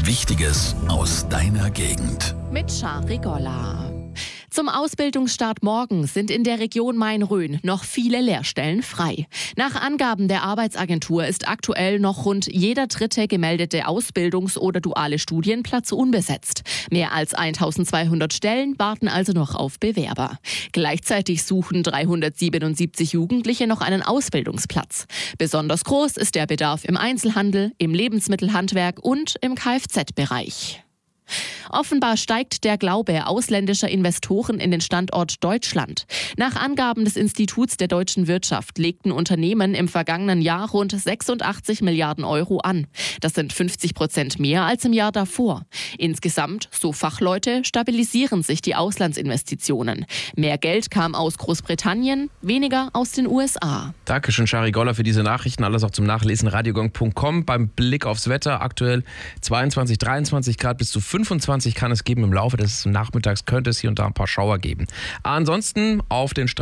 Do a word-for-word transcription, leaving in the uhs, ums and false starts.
Wichtiges aus deiner Gegend. Mit Shari Golla. Zum Ausbildungsstart morgen sind in der Region Main-Rhön noch viele Lehrstellen frei. Nach Angaben der Arbeitsagentur ist aktuell noch rund jeder dritte gemeldete Ausbildungs- oder duale Studienplatz unbesetzt. Mehr als eintausendzweihundert Stellen warten also noch auf Bewerber. Gleichzeitig suchen dreihundertsiebenundsiebzig Jugendliche noch einen Ausbildungsplatz. Besonders groß ist der Bedarf im Einzelhandel, im Lebensmittelhandwerk und im Kfz-Bereich. Offenbar steigt der Glaube ausländischer Investoren in den Standort Deutschland. Nach Angaben des Instituts der deutschen Wirtschaft legten Unternehmen im vergangenen Jahr rund sechsundachtzig Milliarden Euro an. Das sind fünfzig Prozent mehr als im Jahr davor. Insgesamt, so Fachleute, stabilisieren sich die Auslandsinvestitionen. Mehr Geld kam aus Großbritannien, weniger aus den U S A. Dankeschön, Shari Golla, für diese Nachrichten. Alles auch zum Nachlesen, radiogong punkt com. Beim Blick aufs Wetter aktuell zweiundzwanzig, dreiundzwanzig Grad, bis zu fünfundzwanzig kann es geben im Laufe des Nachmittags, könnte es hier und da ein paar Schauer geben. Ansonsten auf den Straßen